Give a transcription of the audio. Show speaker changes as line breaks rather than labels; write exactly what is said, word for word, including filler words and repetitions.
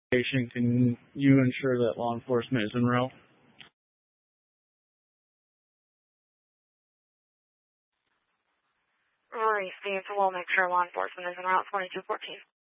Can you ensure that law enforcement is en route?
Received. We'll make sure law enforcement is en route. twenty-two fourteen.